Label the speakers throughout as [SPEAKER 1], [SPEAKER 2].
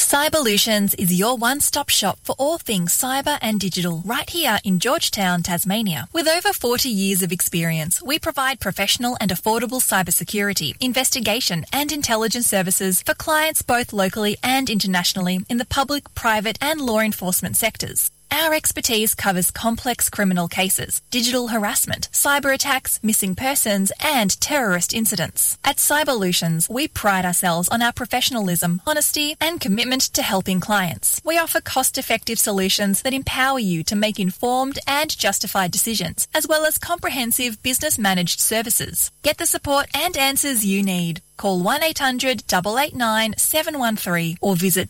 [SPEAKER 1] Cyberlutions is your one-stop shop for all things cyber and digital, right here in Georgetown, Tasmania. With over 40 years of experience, we provide professional and affordable cybersecurity, investigation and intelligence services for clients both locally and internationally in the public, private and law enforcement sectors. Our expertise covers complex criminal cases, digital harassment, cyber attacks, missing persons and terrorist incidents. At Cyberlutions, we pride ourselves on our professionalism, honesty and commitment to helping clients. We offer cost-effective solutions that empower you to make informed and justified decisions, as well as comprehensive business-managed services. Get the support and answers you need. Call 1-800-889-713 or visit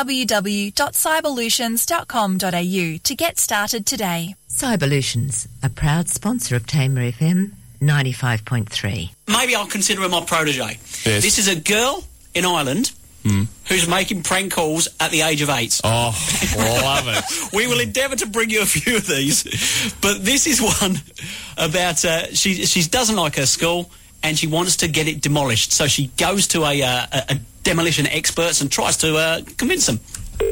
[SPEAKER 1] www.cyberlutions.com.au to get started today.
[SPEAKER 2] Cyberlutions, a proud sponsor of Tamer FM 95.3.
[SPEAKER 3] Maybe I'll consider her my protege.
[SPEAKER 4] Yes.
[SPEAKER 3] This is a girl in Ireland who's making prank calls at the age of 8.
[SPEAKER 4] Oh, love it.
[SPEAKER 3] We will endeavour to bring you a few of these, but this is one about she doesn't like her school and she wants to get it demolished. So she goes to a demolition experts and tries to convince them.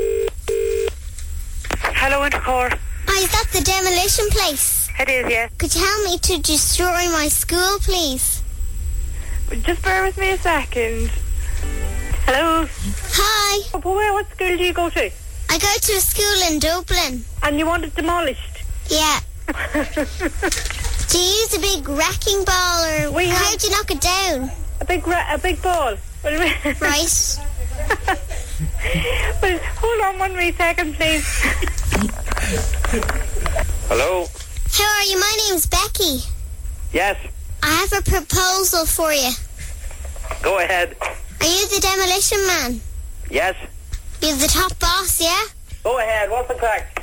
[SPEAKER 5] Hello, Intercore.
[SPEAKER 6] Hi, is that the demolition place?
[SPEAKER 5] It is, yeah.
[SPEAKER 6] Could you help me to destroy my school, please?
[SPEAKER 5] Just bear with me a second. Hello.
[SPEAKER 6] Hi.
[SPEAKER 5] What school do you go to?
[SPEAKER 6] I go to a school in Dublin.
[SPEAKER 5] And you want it demolished?
[SPEAKER 6] Yeah. Do you use a big wrecking ball, or how do you knock it down?
[SPEAKER 5] A big ball.
[SPEAKER 6] Right.
[SPEAKER 5] Well, hold on 1 wee second, please.
[SPEAKER 7] Hello?
[SPEAKER 6] How are you? My name's Becky.
[SPEAKER 7] Yes.
[SPEAKER 6] I have a proposal for you.
[SPEAKER 7] Go ahead.
[SPEAKER 6] Are you the demolition man?
[SPEAKER 7] Yes.
[SPEAKER 6] You're the top boss, yeah?
[SPEAKER 7] Go ahead. What's the crack?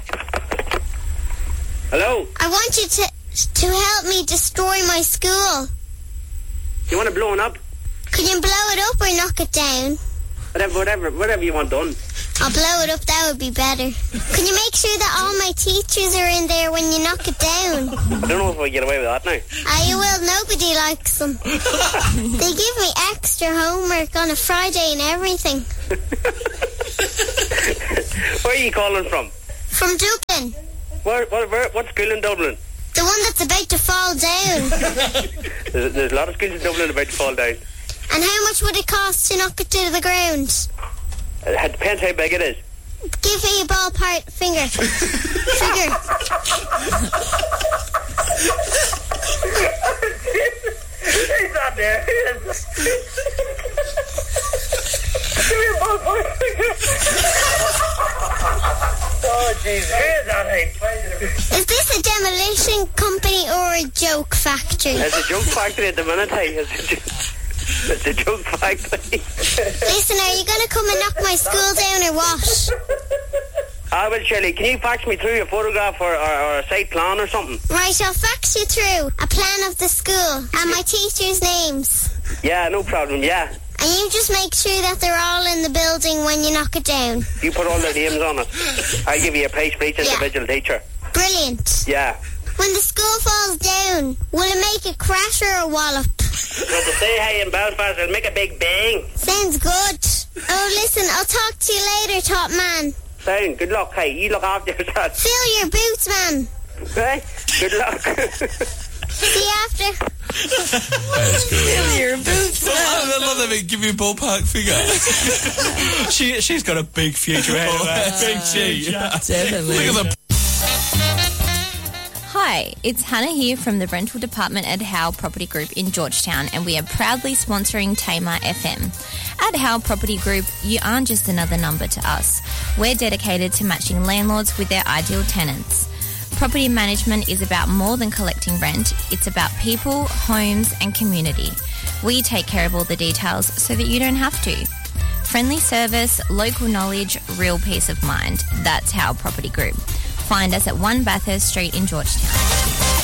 [SPEAKER 7] Hello?
[SPEAKER 6] I want you to help me destroy my school.
[SPEAKER 7] You want to blow it up?
[SPEAKER 6] Can you blow it up or knock it down?
[SPEAKER 7] Whatever you want done.
[SPEAKER 6] I'll blow it up, that would be better. Can you make sure that all my teachers are in there when you knock it down?
[SPEAKER 7] I don't know if I get away with that now.
[SPEAKER 6] You will, nobody likes them. They give me extra homework on a Friday and everything.
[SPEAKER 7] Where are you calling from?
[SPEAKER 6] From Dublin.
[SPEAKER 7] What school in Dublin?
[SPEAKER 6] The one that's about to fall down.
[SPEAKER 7] There's a lot of schools in Dublin about to fall down.
[SPEAKER 6] And how much would it cost to knock it to the ground?
[SPEAKER 7] It depends how big it is.
[SPEAKER 6] Give me a ballpark figure.
[SPEAKER 7] He's not there. Give me a ballpark figure. Oh, Jesus. Here's that thing.
[SPEAKER 6] Is this a demolition company or a joke factory?
[SPEAKER 7] It's a joke factory at the minute, hey. It's a joke factory.
[SPEAKER 6] Listen, are you going to come and knock my school down or what?
[SPEAKER 7] I will, Shirley. Can you fax me through a photograph or a site plan or something?
[SPEAKER 6] Right, I'll fax you through a plan of the school and my teachers' names.
[SPEAKER 7] Yeah, no problem, yeah.
[SPEAKER 6] And you just make sure that they're all in the building when you knock it down.
[SPEAKER 7] You put all their names on it. I'll give you a price for each individual teacher.
[SPEAKER 6] Brilliant.
[SPEAKER 7] Yeah.
[SPEAKER 6] When the school falls down, will it make a crash or a wallop?
[SPEAKER 7] So to say hi in Belfast, it'll make a big bang.
[SPEAKER 6] Sounds good. Oh, listen, I'll talk to you later, top man.
[SPEAKER 7] Sound, good luck, hey. You look after yourself.
[SPEAKER 6] Fill your boots, man.
[SPEAKER 7] Right? Good luck.
[SPEAKER 6] See you after.
[SPEAKER 4] That's good.
[SPEAKER 1] Fill your boots.
[SPEAKER 4] I love that. Give me a ballpark figure.
[SPEAKER 3] She's got a big future ahead of her. Big G.
[SPEAKER 1] Definitely.
[SPEAKER 4] Look at the...
[SPEAKER 8] Hi, it's Hannah here from the rental department at Howe Property Group in Georgetown, and we are proudly sponsoring Tamer FM. At Howe Property Group, you aren't just another number to us. We're dedicated to matching landlords with their ideal tenants. Property management is about more than collecting rent. It's about people, homes and community. We take care of all the details so that you don't have to. Friendly service, local knowledge, real peace of mind. That's Howe Property Group. Find us at 1 Bathurst Street in Georgetown.